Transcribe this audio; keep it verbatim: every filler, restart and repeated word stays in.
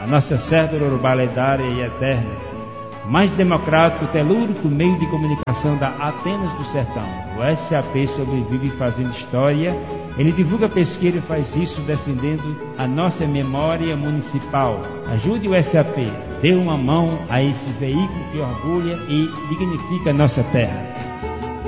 a nossa cédula urbanedária e eterna, mais democrático, telúrico meio de comunicação da Atenas do Sertão. O S A P sobrevive fazendo história, ele divulga pesquisa e faz isso defendendo a nossa memória municipal. Ajude o S A P, dê uma mão a esse veículo que orgulha e dignifica a nossa terra.